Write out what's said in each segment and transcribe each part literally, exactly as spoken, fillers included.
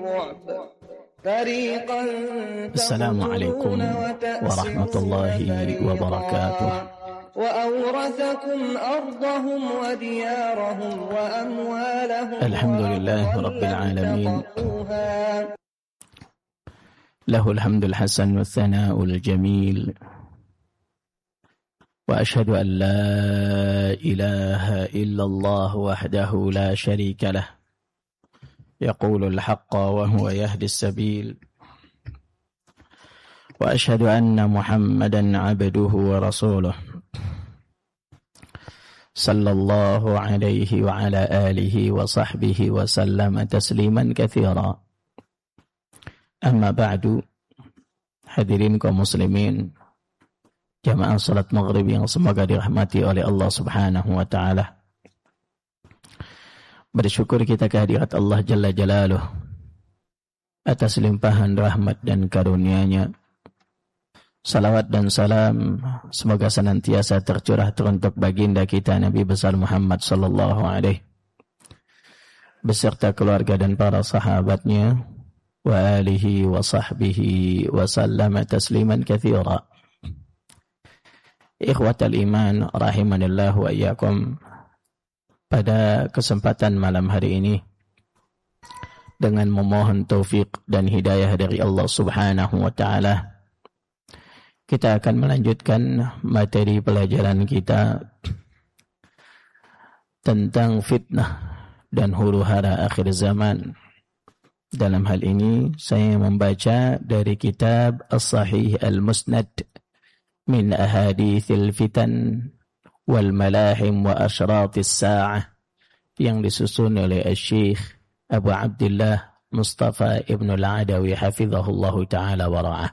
Assalamualaikum warahmatullahi wabarakatuh. وأورثكم أرضهم وديارهم وأموالهم الحمد لله رب العالمين له الحمد الحسن والثناء الجميل وأشهد أن لا إله إلا الله وحده لا شريك له يقول الحق وهو يهدي السبيل وأشهد أن محمدا عبده ورسوله صلى الله عليه وعلى آله وصحبه وسلم تسليما كثيرا. Amma ba'du, hadirin kaum muslimin, jamaah salat maghrib yang semoga dirahmati oleh Allah Subhanahu wa taala. Bersyukur kita kehadirat Allah Jalla Jalaluh atas limpahan rahmat dan karunia-Nya. Salawat dan salam semoga senantiasa tercurah teruntuk baginda kita Nabi besar Muhammad sallallahu alaihi beserta keluarga dan para sahabatnya wa alihi wa sahbihi wa sallama tasliman katsira. Ikhwatal iman rahimanillah wa iyyakum. Pada kesempatan malam hari ini dengan memohon taufik dan hidayah dari Allah Subhanahu wa taala, kita akan melanjutkan materi pelajaran kita tentang fitnah dan huru-hara akhir zaman. Dalam hal ini saya membaca dari kitab As-Sahih Al-Musnad min Ahadithil Fitan wal Malahim wa Ashratis Sa'ah yang disusun oleh Syekh Abu Abdullah Mustafa Ibn Al-Adawi hafizahullahu ta'ala wa ra'ah.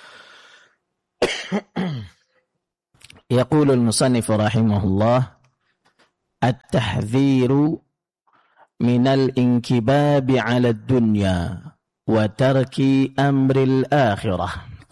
يقول المصنف رحمه الله التحذير من الانكباب على الدنيا وترك أمر الآخرة.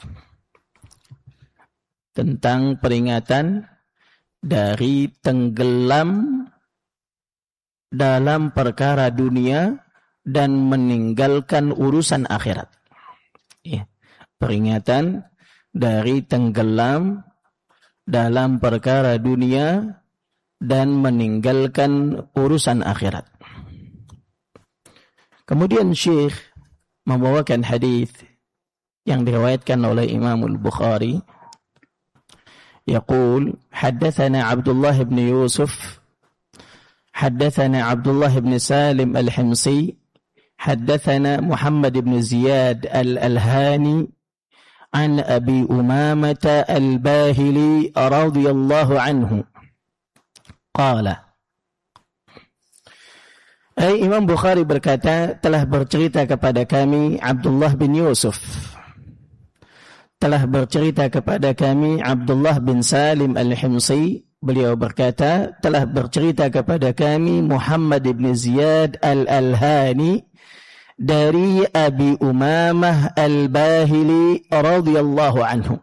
Tentang peringatan dari tenggelam dalam perkara dunia dan meninggalkan urusan akhirat. Ya. Peringatan dari tenggelam dalam perkara dunia dan meninggalkan urusan akhirat. Kemudian Syekh membawakan hadis yang diriwayatkan oleh Imam Al-Bukhari. Yaqul haddatsana Abdullah bin Yusuf haddatsana Abdullah bin Salim Al-Himsi haddatsana Muhammad bin Ziyad Al-Alhani an Abi Umamah Al-Bahili radhiyallahu anhu qala. Ay, Imam Bukhari berkata, telah bercerita kepada kami Abdullah bin Yusuf, telah bercerita kepada kami Abdullah bin Salim Al-Himsi. Beliau berkata, telah bercerita kepada kami Muhammad bin Ziyad Al-Alhani dari Abi Umamah Al-Bahili radhiyallahu anhu.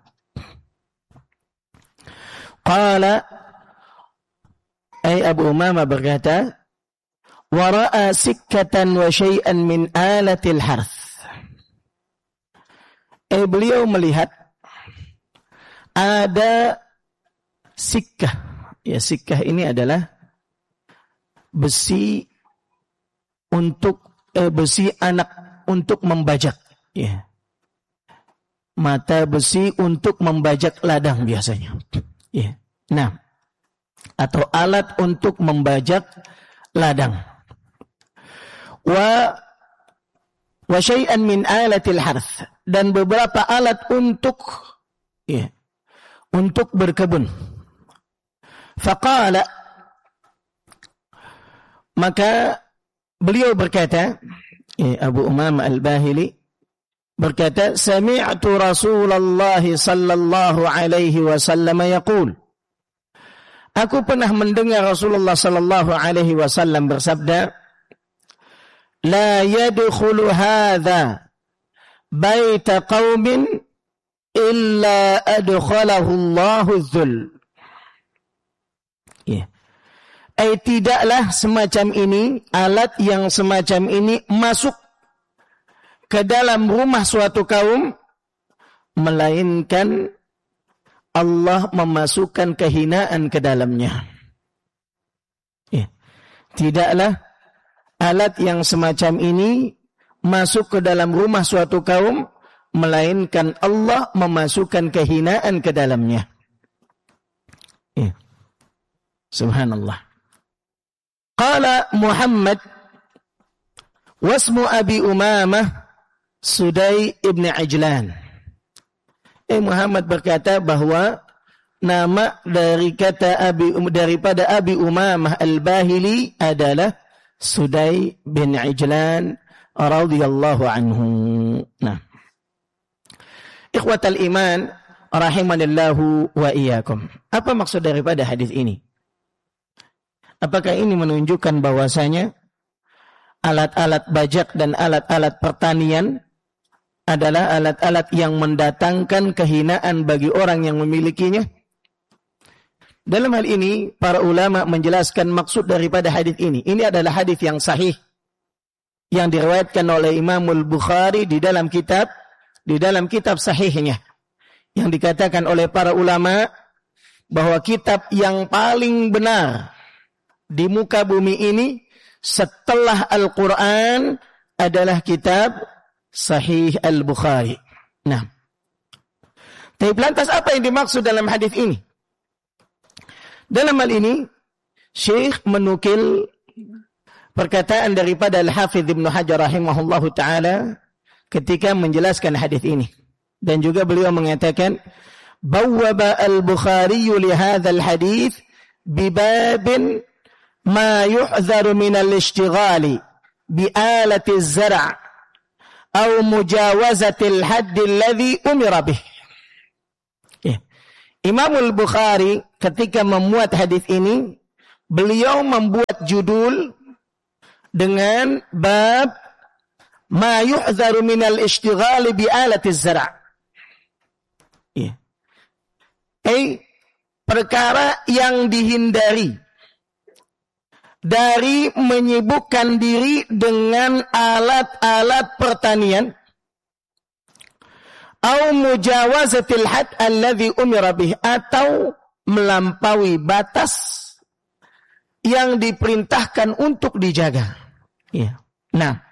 Qala, ay Abu Umamah berkata, wa ra'a sikkatan wa syai'an min alatil harth. Eh beliau melihat ada sikkah. Ya, sikkah ini adalah besi untuk eh, besi anak untuk membajak. Ya. Mata besi untuk membajak ladang biasanya. Ya. Nah, atau alat untuk membajak ladang. Wa wa syai'an min alatil harth, dan beberapa alat untuk ya, untuk berkebun. Faqala, maka beliau berkata, ya, Abu Umamah Al-Bahili berkata, sami'tu Rasulullah sallallahu alaihi wasallam yaqul, aku pernah mendengar Rasulullah sallallahu alaihi wasallam bersabda, la yadkhulu hadha baita qaumin illa adkhalahu Allahu dzul. Ya. Eh, tidaklah semacam ini, alat yang semacam ini masuk ke dalam rumah suatu kaum, melainkan Allah memasukkan kehinaan ke dalamnya. Ya. Tidaklah alat yang semacam ini masuk ke dalam rumah suatu kaum, melainkan Allah memasukkan kehinaan ke dalamnya. Ya. Subhanallah. Qala Muhammad wasmu Abi Umamah Sudai ibn Ajlan. Eh, Muhammad berkata bahwa nama dari kata Abi daripada Abi Umamah Al-Bahili adalah Sudai bin Ajlan radhiyallahu anhu. Nah, ikhwatal iman rahimanallahu wa iyyakum. Apa maksud daripada hadis ini? Apakah ini menunjukkan bahwasanya alat-alat bajak dan alat-alat pertanian adalah alat-alat yang mendatangkan kehinaan bagi orang yang memilikinya? Dalam hal ini, para ulama menjelaskan maksud daripada hadis ini. Ini adalah hadis yang sahih yang diriwayatkan oleh Imamul Bukhari di dalam kitab di dalam kitab sahihnya, yang dikatakan oleh para ulama bahwa kitab yang paling benar di muka bumi ini setelah Al-Quran adalah kitab Sahih Al-Bukhari. Nah, tapi lantas apa yang dimaksud dalam hadis ini? Dalam hal ini, Syekh menukil perkataan daripada Al-Hafidh Ibn Hajar rahimahullahu ta'ala ketika menjelaskan hadis ini. Dan juga beliau mengatakan, Bawwaba Al-Bukhari li hadzal hadits bibabin ma yuhdharu min al-ishtighali bi alati az-zar' aw mujawazati al-hadd alladhi umira bih. Ya. Imam Al-Bukhari ketika memuat hadis ini, beliau membuat judul dengan bab ma yuhdharu min al-ishtighali bi alati az-zar'. Ya. Eh, perkara yang dihindari dari menyibukkan diri dengan alat-alat pertanian, au mujawazatil had alladhi umira bih, atau melampaui batas yang diperintahkan untuk dijaga. Ya. Nah,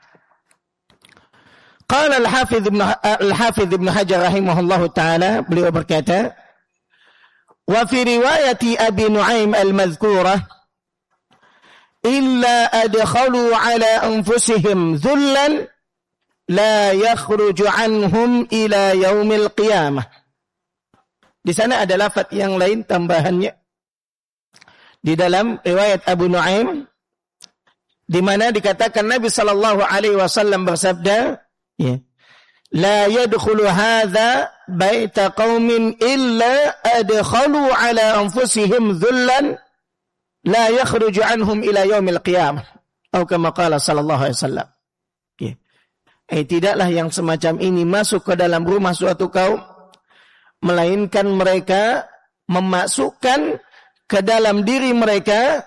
qala al-Hafidh Ibn al-Hafidh Ibn Hajar rahimahullahu taala, beliau berkata, wa fi riwayati Abi Nu'aim al-madhkurah illa adkhalu ala anfusihim dhullan la yakhruju anhum ila yaumil qiyamah. Di sana ada lafaz yang lain tambahannya di dalam riwayat Abu Nu'aim, di mana dikatakan Nabi sallallahu alaihi wasallam bersabda, ya, la yadkhulu hadza baita qaumin illa adkhalu ala anfusihim dhullan la yakhruju anhum ila yaumil qiyamah, atau kama qala sallallahu alaihi wasallam. Okay. Eh, tidaklah yang semacam ini masuk ke dalam rumah suatu kaum, melainkan mereka memasukkan ke dalam diri mereka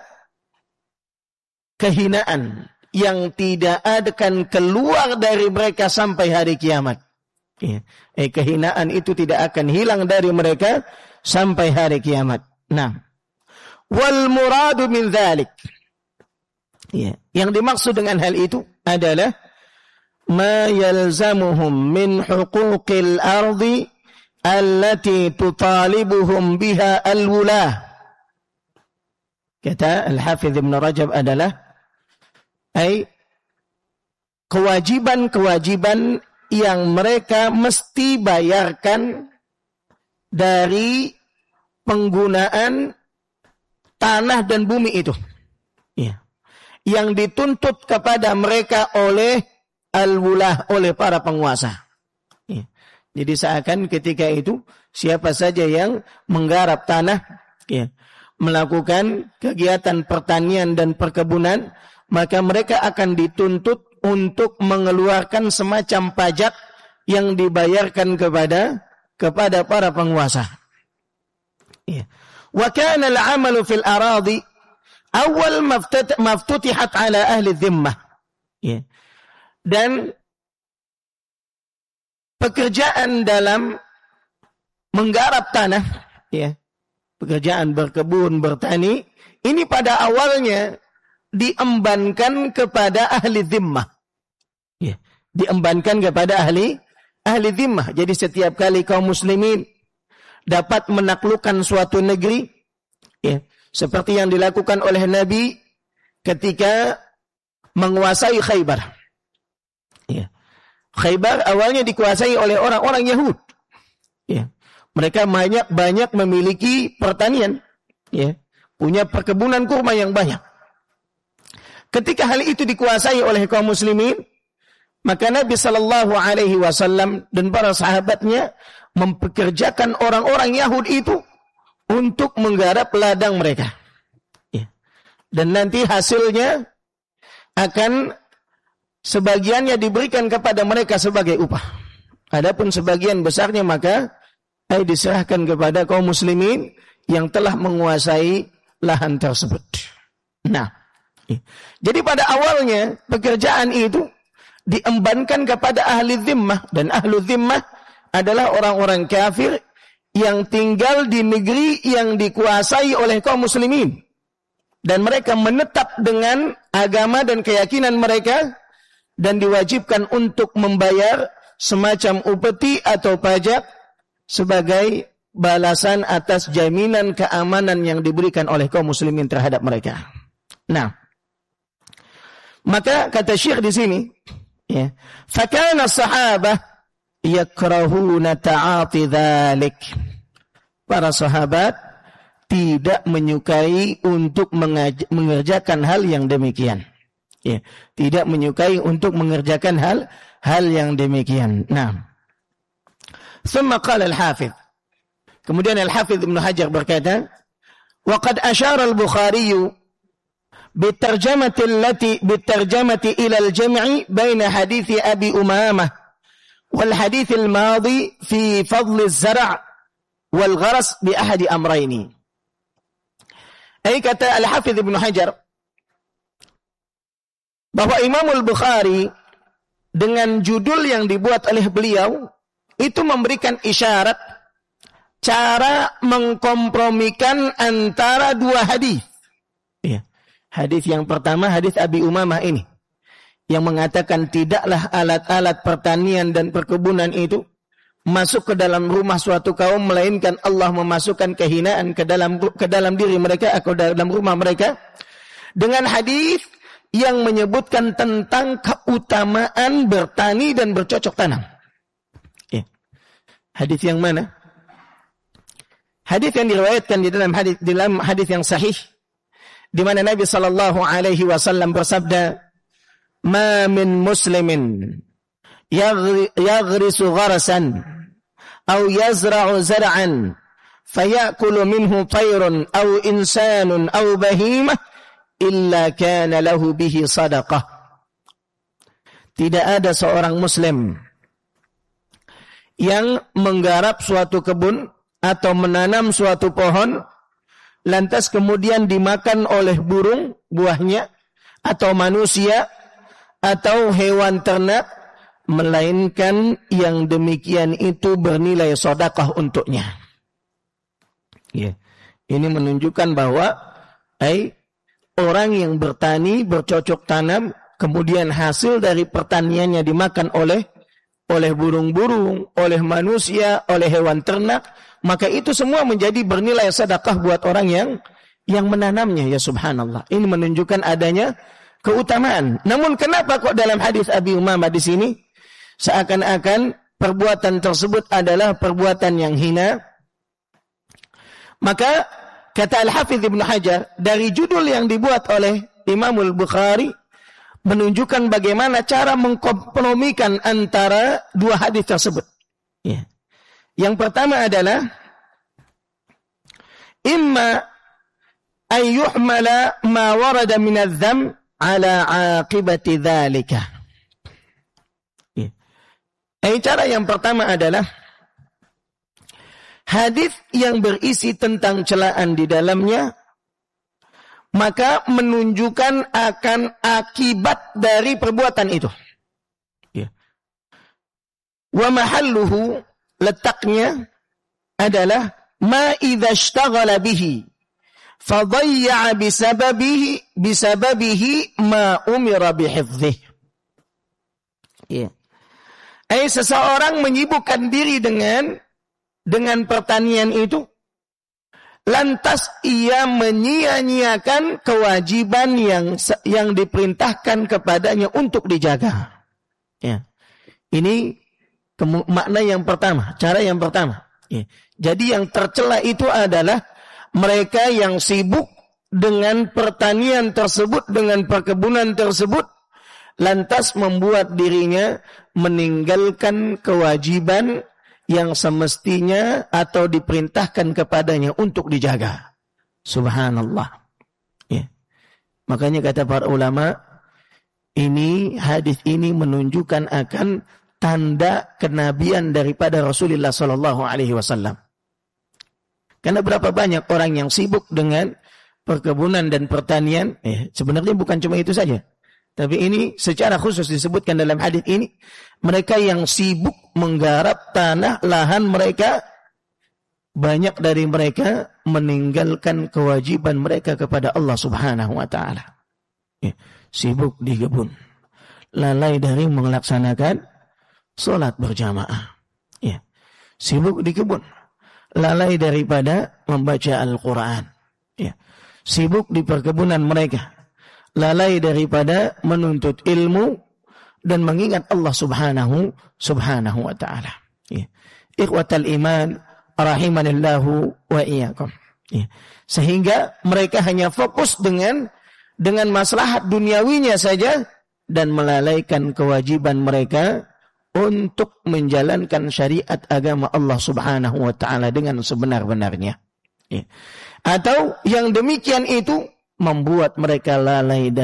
kehinaan yang tidak akan keluar dari mereka sampai hari kiamat. Okay. Eh, kehinaan itu tidak akan hilang dari mereka sampai hari kiamat. Nah, wal muradu min dzalik, ya, yang dimaksud dengan hal itu adalah ma yalzamuhum min huquqil ardi allati tutalibuhum biha al-wulah. Kata Al-Hafidh Ibn Rajab adalah ay kewajiban-kewajiban yang mereka mesti bayarkan dari penggunaan tanah dan bumi itu, ya, yang dituntut kepada mereka oleh al-wulah, oleh para penguasa. Ya. Jadi seakan ketika itu siapa saja yang menggarap tanah, ya, melakukan kegiatan pertanian dan perkebunan, maka mereka akan dituntut untuk mengeluarkan semacam pajak yang dibayarkan kepada kepada para penguasa. Ya. Wa kana al-'amalu fil aradi awal maftutihat ala ahli dhimmah. Ya. Dan pekerjaan dalam menggarap tanah, ya, pekerjaan berkebun, bertani, ini pada awalnya diembankan kepada ahli zimmah. Ya, diembankan kepada ahli ahli zimmah. Jadi setiap kali kaum muslimin dapat menaklukkan suatu negeri, ya, seperti yang dilakukan oleh Nabi ketika menguasai Khaybar. Ya. Khaybar awalnya dikuasai oleh orang-orang Yahud. Ya. Mereka banyak banyak memiliki pertanian, ya, punya perkebunan kurma yang banyak. Ketika hal itu dikuasai oleh kaum muslimin, maka Nabi Shallallahu Alaihi Wasallam dan para sahabatnya mempekerjakan orang-orang Yahudi itu untuk menggarap ladang mereka. Ya. Dan nanti hasilnya akan sebagiannya diberikan kepada mereka sebagai upah. Adapun sebagian besarnya maka ay diserahkan kepada kaum muslimin yang telah menguasai lahan tersebut. Nah, jadi pada awalnya pekerjaan itu diembankan kepada ahli zimmah, dan ahlu zimmah adalah orang-orang kafir yang tinggal di negeri yang dikuasai oleh kaum muslimin, dan mereka menetap dengan agama dan keyakinan mereka dan diwajibkan untuk membayar semacam upeti atau pajak sebagai balasan atas jaminan keamanan yang diberikan oleh kaum muslimin terhadap mereka. Nah, maka kata Syekh di sini, ya, fakana sahabah yakrahuna ta'ati dzalik. Para sahabat tidak menyukai untuk mengaj- mengerjakan hal yang demikian. Ya, tidak menyukai untuk mengerjakan hal hal yang demikian. Nah, thumma qala al-Hafidh. Kemudian Al-Hafidh Ibnu Hajar berkata, wa qad asyara al-Bukhari bitarjamati allati bitarjamati ila al-jam'i baina hadits Abi Umamah wal hadits al-madi fi fadl az-zar' wal gharas bi ahadi amrayni. Ai kata Al-Hafidh Ibnu Hajar bahwa Imam Al-Bukhari dengan judul yang dibuat oleh beliau itu memberikan isyarat cara mengkompromikan antara dua hadis. Ya. Hadis yang pertama, hadis Abi Umamah ini, yang mengatakan tidaklah alat-alat pertanian dan perkebunan itu masuk ke dalam rumah suatu kaum, melainkan Allah memasukkan kehinaan ke dalam ke dalam diri mereka atau dalam rumah mereka. Dengan hadis yang menyebutkan tentang keutamaan bertani dan bercocok tanam. Ya. Hadis yang mana? Hadis yang diriwayatkan di dalam hadis di dalam hadis yang sahih, di mana Nabi sallallahu alaihi wasallam bersabda, "Ma min muslimin yaghrisu gharasan aw yazra'u zar'an fayakulu minhu tayrun aw insanun aw bahimah illa kana lahu bihi sadaqah." Tidak ada seorang muslim yang menggarap suatu kebun atau menanam suatu pohon, lantas kemudian dimakan oleh burung buahnya, atau manusia, atau hewan ternak, melainkan yang demikian itu bernilai sedekah untuknya. Ya. Ini menunjukkan bahwa ay, orang yang bertani, bercocok tanam, kemudian hasil dari pertaniannya dimakan oleh oleh burung-burung, oleh manusia, oleh hewan ternak, maka itu semua menjadi bernilai sedekah buat orang yang yang menanamnya. Ya subhanallah. Ini menunjukkan adanya keutamaan. Namun kenapa kok dalam hadis Abi Umamah di sini seakan-akan perbuatan tersebut adalah perbuatan yang hina? Maka kata Al-Hafidh Ibnu Hajar, dari judul yang dibuat oleh Imam Al-Bukhari menunjukkan bagaimana cara mengkompromikan antara dua hadis tersebut. Ya. Yang pertama adalah imma ayyuhmala ma warada min adh-dham ala aqibati dzalika. Ya. Eh, cara yang pertama adalah hadis yang berisi tentang celaan di dalamnya, maka menunjukkan akan akibat dari perbuatan itu. Ya. Wa mahalluhu, letaknya adalah ma idza ishtaghala bihi fadayya'a bisababihi bisababihi ma umira bihifdhihi. Ya. Eh, seseorang menyibukkan diri dengan dengan pertanian itu, lantas ia menyia-nyiakan kewajiban yang yang diperintahkan kepadanya untuk dijaga. Ya. Ini kemu- makna yang pertama, cara yang pertama. Ya. Jadi yang tercela itu adalah mereka yang sibuk dengan pertanian tersebut, dengan perkebunan tersebut, lantas membuat dirinya meninggalkan kewajiban yang semestinya atau diperintahkan kepadanya untuk dijaga. Subhanallah. Ya. Makanya kata para ulama, ini hadis ini menunjukkan akan tanda kenabian daripada Rasulullah sallallahu alaihi wasallam. Karena berapa banyak orang yang sibuk dengan perkebunan dan pertanian, eh, sebenarnya bukan cuma itu saja. Tapi ini secara khusus disebutkan dalam hadis ini, mereka yang sibuk menggarap tanah lahan mereka, banyak dari mereka meninggalkan kewajiban mereka kepada Allah Subhanahu wa taala. Ya, sibuk di kebun, lalai dari melaksanakan salat berjamaah. Ya, sibuk di kebun, lalai daripada membaca Al-Qur'an. Ya, sibuk di perkebunan mereka, lalai daripada menuntut ilmu dan mengingat Allah Subhanahu Subhanahu wa taala. Ya. Ikhwatal iman rahimanillahu wa iyyakum. Ya. Sehingga mereka hanya fokus dengan dengan maslahat duniawinya saja dan melalaikan kewajiban mereka untuk menjalankan syariat agama Allah Subhanahu wa taala dengan sebenar-benarnya. Ya. Atau yang demikian itu membuat mereka lalai